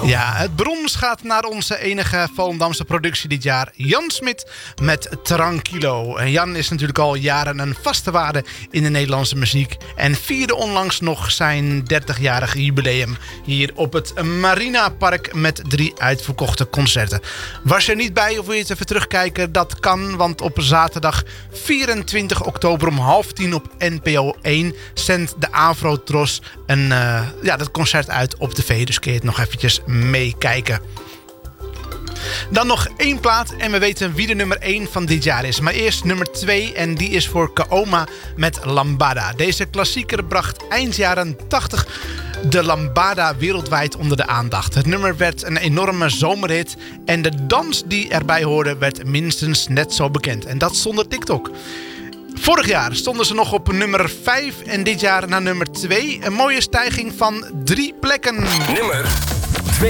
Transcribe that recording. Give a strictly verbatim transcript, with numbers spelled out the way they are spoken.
Ja, het brons gaat naar onze enige Volendamse productie dit jaar, Jan Smit met Tranquilo. En Jan is natuurlijk al jaren een vaste waarde in de Nederlandse muziek en vierde onlangs nog zijn dertigjarig jubileum hier op het Marina Park met drie uitverkochte concerten. Was je er niet bij of wil je het even terugkijken? Dat kan, want op zaterdag vierentwintig oktober om half tien op N P O één zendt de Afro-Tros een, uh, ja, dat concert uit op tv. Dus kun je het nog eventjes meekijken. Dan nog één plaat en we weten wie de nummer één van dit jaar is. Maar eerst nummer twee en die is voor Kaoma met Lambada. Deze klassieker bracht eind jaren tachtig de Lambada wereldwijd onder de aandacht. Het nummer werd een enorme zomerhit en de dans die erbij hoorde werd minstens net zo bekend. En dat zonder TikTok. Vorig jaar stonden ze nog op nummer vijf en dit jaar naar nummer twee. Een mooie stijging van drie plekken. Nummer twee.